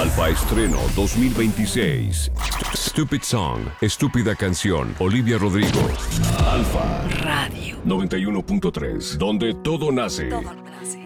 Alfa Estreno 2026. Stupid Song, Estúpida Canción, Olivia Rodrigo. Alfa Radio 91.3, donde todo nace. Todo nace.